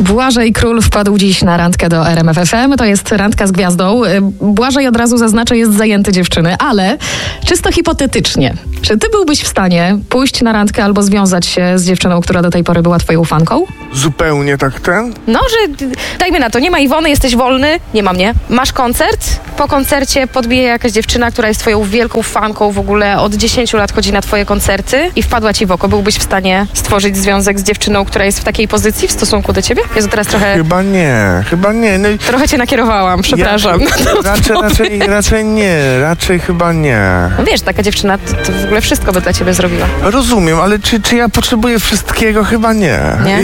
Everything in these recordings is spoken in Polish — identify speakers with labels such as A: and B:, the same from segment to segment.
A: Błażej Król wpadł dziś na randkę do RMF FM. To jest randka z gwiazdą. Błażej, od razu zaznaczę, jest zajęty dziewczyny, ale czysto hipotetycznie, czy ty byłbyś w stanie pójść na randkę albo związać się z dziewczyną, która do tej pory była twoją fanką?
B: Zupełnie tak ten?
C: No, że dajmy na to, nie ma Iwony, jesteś wolny, nie ma mnie. Masz koncert, po koncercie podbije jakaś dziewczyna, która jest twoją wielką fanką, w ogóle od 10 lat chodzi na twoje koncerty i wpadła ci w oko. Byłbyś w stanie stworzyć związek z dziewczyną, która jest w takiej pozycji w stosunku do ciebie? Jezu, teraz trochę...
B: Chyba nie. No,
C: Trochę cię nakierowałam, przepraszam.
B: Raczej nie, raczej chyba nie.
C: No wiesz, taka dziewczyna to w ogóle wszystko by dla ciebie zrobiła.
B: Rozumiem, ale czy ja potrzebuję wszystkiego? Chyba nie.
C: Nie?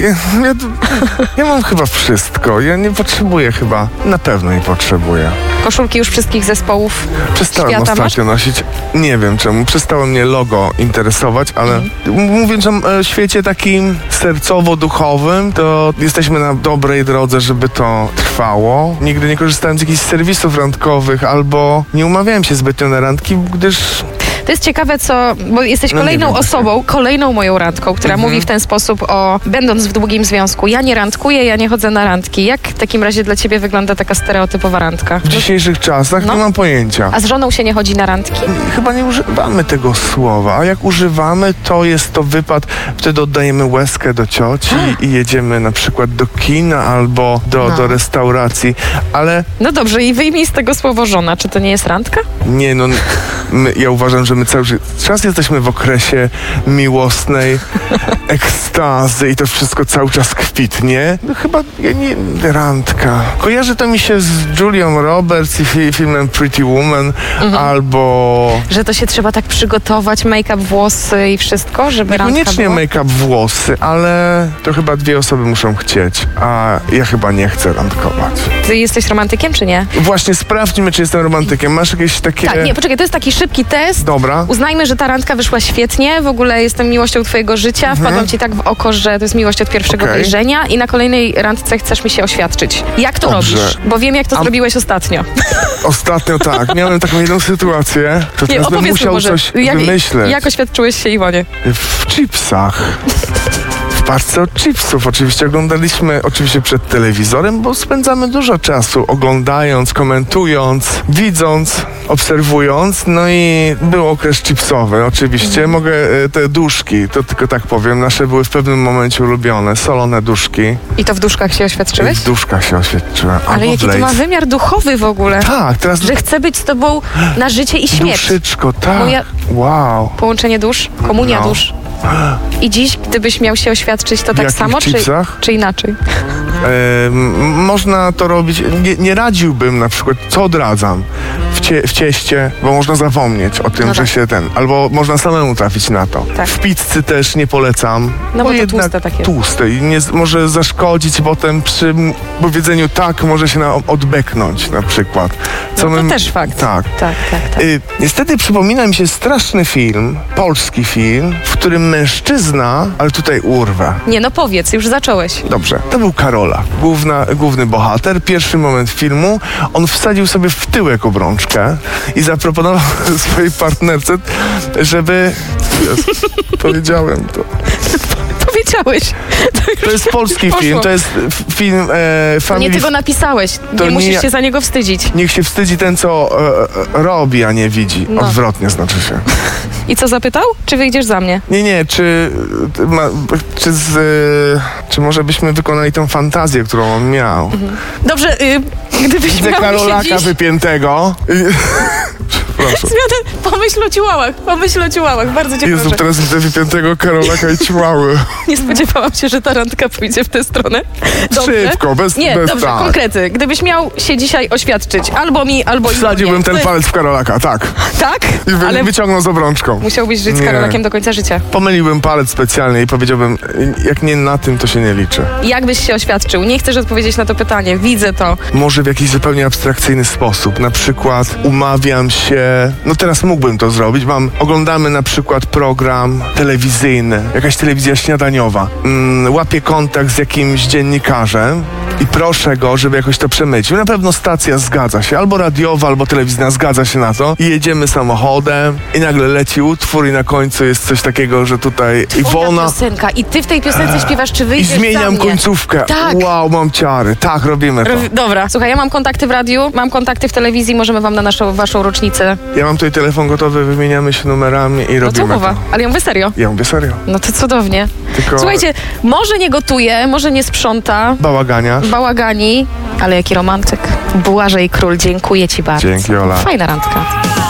B: Ja mam chyba wszystko. Ja nie potrzebuję chyba. Na pewno nie potrzebuję.
C: Koszulki już wszystkich zespołów
B: Przestałem
C: świata
B: ostatnio nosić. Nie wiem czemu. Przestało mnie logo interesować, ale mówiąc o świecie takim sercowo-duchowym, to jesteśmy na dobrej drodze, żeby to trwało. Nigdy nie korzystałem z jakichś serwisów randkowych albo nie umawiałem się zbytnio na randki, gdyż...
C: To jest ciekawe, bo jesteś kolejną osobą, kolejną moją randką, która mówi w ten sposób będąc w długim związku, ja nie randkuję, ja nie chodzę na randki. Jak w takim razie dla ciebie wygląda taka stereotypowa randka?
B: W dzisiejszych czasach nie mam pojęcia.
C: A z żoną się nie chodzi na randki?
B: Chyba nie używamy tego słowa, a jak używamy, to jest to wypad, wtedy oddajemy łezkę do cioci i jedziemy na przykład do kina albo do restauracji, ale...
C: No dobrze, i wyjmij z tego słowo żona. Czy to nie jest randka?
B: Nie, no ja uważam, że my cały czas jesteśmy w okresie miłosnej ekstazy i to wszystko cały czas kwitnie. No chyba randka. Kojarzy to mi się z Julią Roberts i filmem Pretty Woman albo...
C: Że to się trzeba tak przygotować, make-up, włosy i wszystko, żeby randka
B: Niekoniecznie
C: była?
B: make-up, włosy, ale to chyba dwie osoby muszą chcieć, a ja chyba nie chcę randkować.
C: Ty jesteś romantykiem, czy nie?
B: Właśnie, sprawdźmy, czy jestem romantykiem. Masz jakieś takie...
C: Tak, nie, poczekaj, to jest taki szybki test.
B: Dobra.
C: Uznajmy, że ta randka wyszła świetnie, w ogóle jestem miłością twojego życia, wpadłam ci tak w oko, że to jest miłość od pierwszego wejrzenia i na kolejnej randce chcesz mi się oświadczyć. Jak to robisz? Bo wiem, jak to zrobiłeś ostatnio.
B: Ostatnio tak, miałem taką jedną sytuację, to teraz bym musiał coś wymyśleć.
C: Jak oświadczyłeś się Iwonie?
B: W chipsach. W parce od chipsów. Oczywiście oglądaliśmy przed telewizorem, bo spędzamy dużo czasu oglądając, komentując, widząc, obserwując. No i był okres chipsowy. Oczywiście mogę te duszki, to tylko tak powiem, nasze były w pewnym momencie ulubione, solone duszki.
C: I to w duszkach się oświadczyłeś?
B: W duszkach się oświadczyłem.
C: Ale jaki to ma wymiar duchowy w ogóle.
B: Tak, teraz...
C: Że chcę być z tobą na życie i śmierć.
B: Duszyczko, tak. Wow.
C: Połączenie dusz, komunia dusz. I dziś, gdybyś miał się oświadczyć, to tak samo, czy inaczej?
B: Można to robić, nie radziłbym na przykład, co odradzam w cieście, bo można zapomnieć o tym, że się albo można samemu trafić na to.
C: Tak.
B: W pizzy też nie polecam,
C: no bo to tłuste takie.
B: Tłuste i może zaszkodzić potem przy powiedzeniu tak, może się odbeknąć na przykład.
C: To też fakt.
B: Tak. Niestety przypomina mi się straszny film, polski film, w którym mężczyzna, ale tutaj urwę.
C: Nie, no powiedz, już zacząłeś.
B: Dobrze, to był Karola, główny bohater. Pierwszy moment filmu, on wsadził sobie w tyłek obrączkę i zaproponował swojej partnerce, żeby... Powiedziałem to.
C: Powiedziałeś.
B: To jest polski film, to jest film
C: Nie ty go napisałeś, nie musisz się za niego wstydzić.
B: Niech się wstydzi ten, co robi, a nie widzi. Odwrotnie znaczy się.
C: I co zapytał? Czy wyjdziesz za mnie?
B: Nie, czy może byśmy wykonali tą fantazję, którą on miał.
C: Dobrze, gdybyś
B: Widzę
C: miał
B: Karolaka
C: się dziś...
B: wypiętego. Proszę.
C: Pomyśl o ciułałach, bardzo cię
B: Jezu,
C: proszę.
B: teraz widzę wypiętego Karolaka i ciułały.
C: Nie spodziewałam się, że ta randka pójdzie w tę stronę. Dobrze.
B: Szybko, bez tak.
C: Konkrety. Gdybyś miał się dzisiaj oświadczyć, albo mi, albo
B: wsadziłbym ten palec w Karolaka, tak.
C: Tak?
B: I wyciągnął z obrączką.
C: Musiałbyś żyć z Karolakiem do końca życia.
B: Pomyliłbym palec specjalnie i powiedziałbym, jak nie na tym, to się nie liczy.
C: Jak byś się oświadczył? Nie chcesz odpowiedzieć na to pytanie, widzę to.
B: Może w jakiś zupełnie abstrakcyjny sposób. Na przykład umawiam się, teraz mógłbym to zrobić, oglądamy na przykład program telewizyjny, jakaś telewizja śniadaniowa. Łapię kontakt z jakimś dziennikarzem i proszę go, żeby jakoś to przemycił. Na pewno stacja zgadza się, albo radiowa, albo telewizyjna zgadza się na to i jedziemy samochodem i nagle leci utwór i na końcu jest coś takiego, że tutaj Iwona...
C: piosenka i ty w tej piosence śpiewasz, czy
B: I
C: wyjdziesz za
B: zmieniam
C: mnie?
B: końcówkę.
C: Tak.
B: Wow, mam ciary. Tak, robimy to.
C: Dobra. Słuchaj, ja mam kontakty w radiu, mam kontakty w telewizji, możemy wam na waszą rocznicę.
B: Ja mam tutaj telefon gotowy, wymieniamy się numerami i
C: No to
B: robimy
C: mowa.
B: to.
C: Ale ja mówię serio.
B: Ja mówię serio.
C: No to cudownie.
B: Tylko
C: Słuchajcie, może nie gotuje, może nie sprząta,
B: bałaganiarz.
C: bałagani, ale jaki romantyk. Błażej Król, dziękuję ci bardzo.
B: Dzięki, Ola.
C: Fajna randka.